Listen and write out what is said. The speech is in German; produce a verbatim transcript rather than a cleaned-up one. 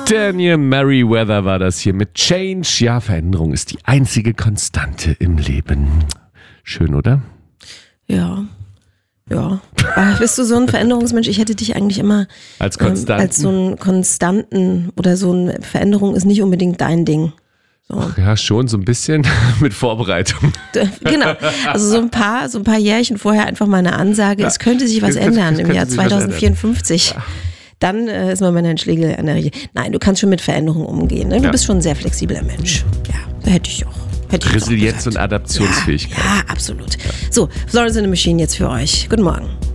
Daniel Merriweather war das hier mit Change. Ja, Veränderung ist die einzige Konstante im Leben. Schön, oder? Ja. Ja. Aber bist du so ein Veränderungsmensch? Ich hätte dich eigentlich immer als, Konstanten? Ähm, als so einen Konstanten oder so eine Veränderung ist nicht unbedingt dein Ding. So. Ach ja, schon so ein bisschen mit Vorbereitung. Genau, also so ein paar, so ein paar Jährchen vorher einfach mal eine Ansage, ja. Es könnte sich was ändern im Jahr zwanzig vierundfünfzig. Ja. Dann äh, ist man bei Herrn Schlegel an der Regel. Nein, du kannst schon mit Veränderungen umgehen. Ne? Du ja. bist schon ein sehr flexibler Mensch. Ja, da hätte ich auch. Hätte ich Resilienz und Adaptionsfähigkeit. Ja, ja absolut. Ja. So, Florence in the Machine jetzt für euch. Guten Morgen.